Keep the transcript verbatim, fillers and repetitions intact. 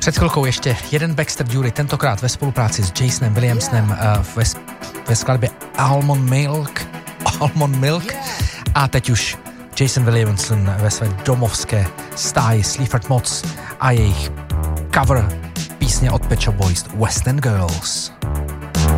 Před chvilkou ještě jeden Baxter Dury, tentokrát ve spolupráci s Jasonem Williamsonem uh, ve, ve skladbě Almond Milk. Almond Milk. A teď už Jason Williamson ve své domovské stáji Sleaford Mods a jejich cover písně od Pet Shop Boys West End Girls.